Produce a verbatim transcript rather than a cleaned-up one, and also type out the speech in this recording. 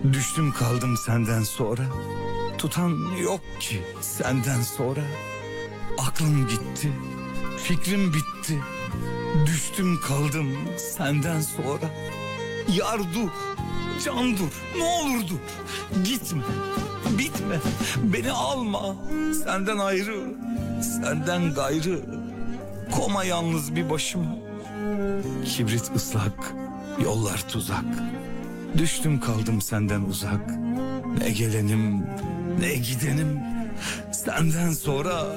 Düştüm kaldım senden sonra, tutan yok ki senden sonra. Aklım gitti, fikrim bitti. Düştüm kaldım senden sonra. Yar dur, can dur, ne olur dur. Gitme, bitme, beni alma. Senden ayrı, senden gayrı. Koma yalnız bir başıma. Kibrit ıslak, yollar tuzak. Düştüm kaldım senden uzak. Ne gelenim, ne gidenim. Senden sonra